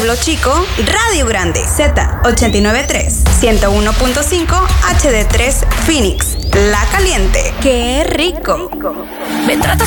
Polo Chico, Radio Grande, Z89.3, 101.5 HD3 Phoenix, La Caliente. ¡Qué rico! Me tratas